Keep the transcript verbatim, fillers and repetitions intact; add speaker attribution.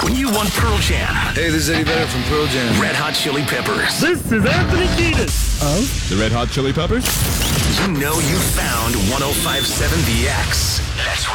Speaker 1: When you want Pearl Jam.
Speaker 2: Hey, this is Eddie Vedder from Pearl Jam.
Speaker 1: Red Hot Chili Peppers.
Speaker 3: This is Anthony Kiedis of
Speaker 4: the Red Hot Chili Peppers.
Speaker 1: You know you found one oh five point seven The X. That's